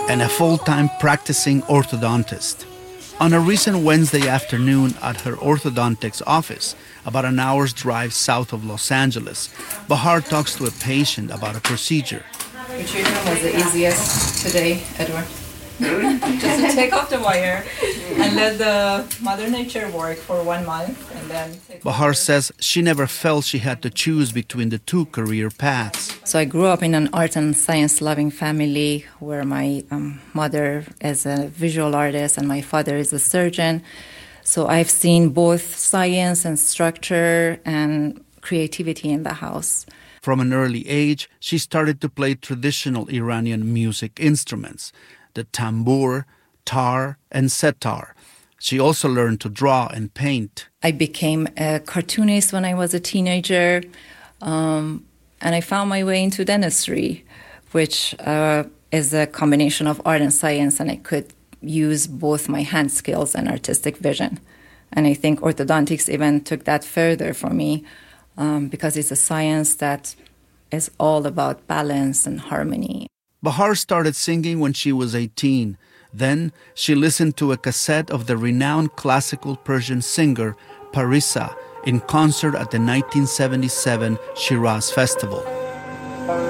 and a full-time practicing orthodontist. On a recent Wednesday afternoon at her orthodontics office, about an hour's drive south of Los Angeles, Bahar talks to a patient about a procedure. Which treatment was the easiest today, Edward? Just to take off the wire and let the Mother Nature work for 1 month and then... Bahar says she never felt she had to choose between the two career paths. So I grew up in an art and science-loving family where my mother is a visual artist and my father is a surgeon. So I've seen both science and structure and creativity in the house. From an early age, she started to play traditional Iranian music instruments, the tambour, tar, and setar. She also learned to draw and paint. I became a cartoonist when I was a teenager, and I found my way into dentistry, which is a combination of art and science, and I could use both my hand skills and artistic vision. And I think orthodontics even took that further for me because it's a science that is all about balance and harmony. Bahar started singing when she was 18. Then she listened to a cassette of the renowned classical Persian singer Parisa in concert at the 1977 Shiraz Festival.